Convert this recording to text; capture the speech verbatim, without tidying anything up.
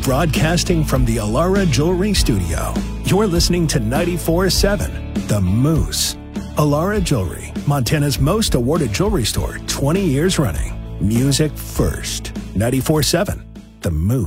Broadcasting from the Alara Jewelry Studio, you're listening to ninety-four seven The Moose. Alara Jewelry, Montana's most awarded jewelry store, twenty years running. Music first. ninety-four seven The Moose.